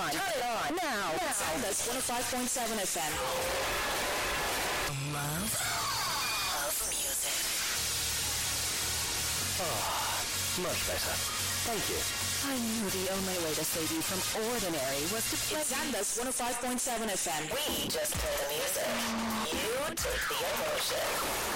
on. Turn it on. Now. Sandus 105.7 FM. Love of music. Oh, much better. Thank you. I knew the only way to save you from ordinary was to play Sandus 105.7 FM. We just play the music. You take the emotion.